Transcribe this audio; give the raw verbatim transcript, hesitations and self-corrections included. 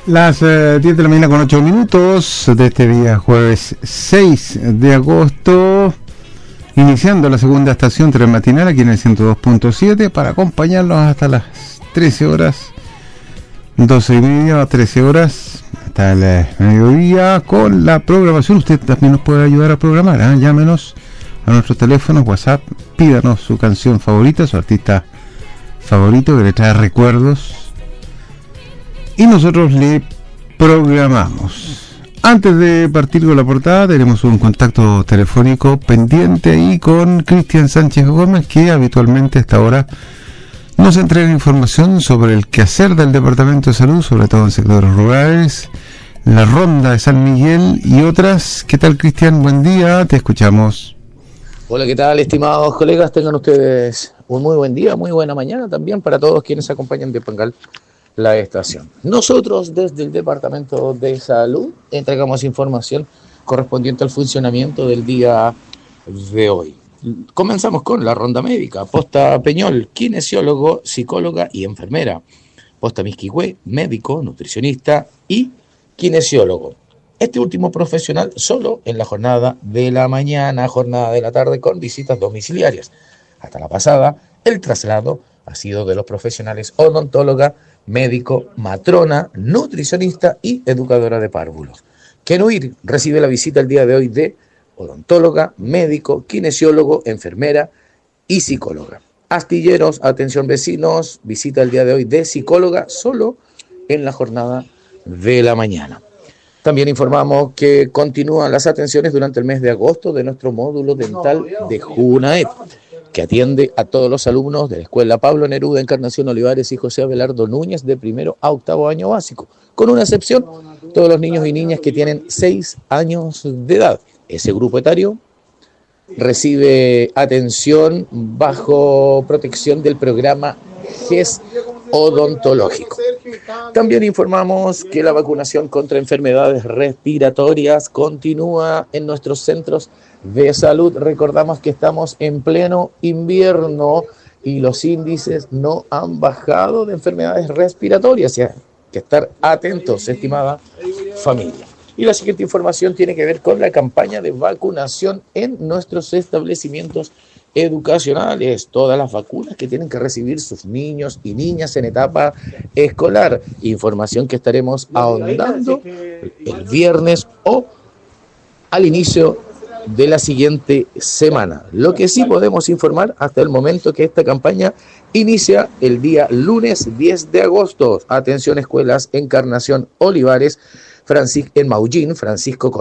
Las eh, diez de la mañana con ocho minutos de este día jueves seis de agosto, iniciando la segunda estación telematinal aquí en el ciento dos punto siete para acompañarnos hasta las trece horas, doce y media a trece horas, hasta el eh, mediodía con la programación. Usted también nos puede ayudar a programar, ¿eh? Llámenos a nuestros teléfonos, WhatsApp, pídanos su canción favorita, su artista favorito que le trae recuerdos, y nosotros le programamos. Antes de partir con la portada, tenemos un contacto telefónico pendiente ahí con Cristian Sánchez Gómez, que habitualmente a esta hora nos entrega información sobre el quehacer del Departamento de Salud, sobre todo en sectores rurales, la ronda de San Miguel y otras. ¿Qué tal, Cristian? Buen día, te escuchamos. Hola, ¿qué tal, estimados colegas? Tengan ustedes un muy buen día, muy buena mañana también para todos quienes acompañan de Pangal la estación. Nosotros desde el Departamento de Salud entregamos información correspondiente al funcionamiento del día de hoy. Comenzamos con la ronda médica. Posta Peñol, kinesiólogo, psicóloga y enfermera. Posta Misquihue, médico, nutricionista y kinesiólogo. Este último profesional solo en la jornada de la mañana, jornada de la tarde con visitas domiciliarias. Hasta la pasada, el traslado ha sido de los profesionales odontóloga, médico, matrona, nutricionista y educadora de párvulos. Kenuir recibe la visita el día de hoy de odontóloga, médico, kinesiólogo, enfermera y psicóloga. Astilleros, atención vecinos, visita el día de hoy de psicóloga solo en la jornada de la mañana. También informamos que continúan las atenciones durante el mes de agosto de nuestro módulo dental de Junaep, que atiende a todos los alumnos de la Escuela Pablo Neruda, Encarnación Olivares y José Abelardo Núñez de primero a octavo año básico, con una excepción, todos los niños y niñas que tienen seis años de edad. Ese grupo etario recibe atención bajo protección del programa G E S odontológico. También informamos que la vacunación contra enfermedades respiratorias continúa en nuestros centros de salud. Recordamos que estamos en pleno invierno y los índices no han bajado de enfermedades respiratorias. Hay que estar atentos, estimada familia. Y la siguiente información tiene que ver con la campaña de vacunación en nuestros establecimientos educacionales, todas las vacunas que tienen que recibir sus niños y niñas en etapa escolar. Información que estaremos ahondando el viernes o al inicio de la siguiente semana. Lo que sí podemos informar hasta el momento que esta campaña inicia el día lunes diez de agosto. Atención, escuelas Encarnación Olivares, Francisco en Maullín, Francisco